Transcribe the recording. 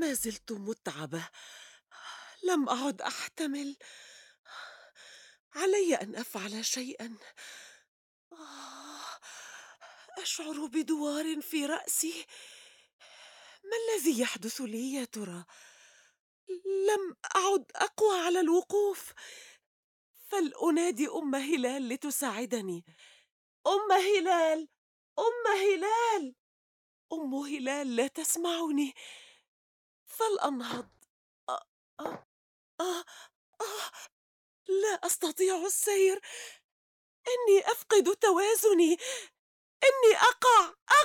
ما زلت متعبة، لم أعد أحتمل. علي أن أفعل شيئا. آه، أشعر بدوار في رأسي. ما الذي يحدث لي يا ترى؟ لم أعد أقوى على الوقوف. فلأنادي أم هلال لتساعدني. أم هلال، أم هلال. أم هلال لا تسمعني. فلأنهض. آه آه آه آه لا أستطيع السير. إني أفقد توازني. إني أقع.